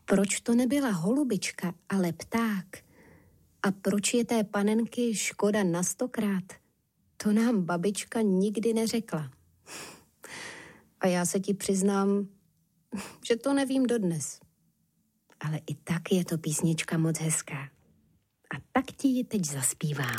Proč to nebyla holubička, ale pták? A proč je té panenky škoda na 100krát? To nám babička nikdy neřekla. A já se ti přiznám, že to nevím dodnes. Ale i tak je to písnička moc hezká. A tak ti ji teď zaspívám.